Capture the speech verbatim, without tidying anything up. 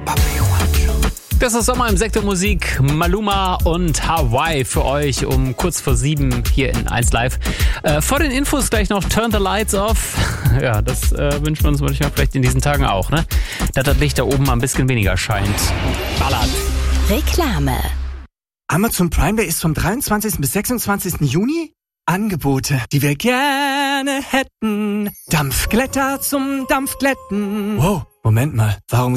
Das ist Sommer im Sektor Musik. Maluma und Hawaii für euch um kurz vor sieben hier in eins Live. Äh, vor den Infos gleich noch Turn the Lights Off. Ja, das äh, wünschen wir uns manchmal vielleicht in diesen Tagen auch, ne? Dass das Licht da oben mal ein bisschen weniger scheint. Ballert. Reklame. Amazon Prime Day ist vom dreiundzwanzigsten bis sechsundzwanzigsten Juni. Angebote, die wir gerne hätten. Dampfglätter zum Dampfglätten. Wow, Moment mal, warum